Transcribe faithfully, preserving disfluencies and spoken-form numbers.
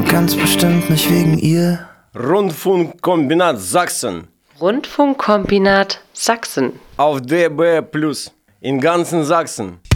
Ganz bestimmt nicht wegen ihr. Rundfunkkombinat Sachsen. Rundfunkkombinat Sachsen. Auf D B Plus. In ganzen Sachsen.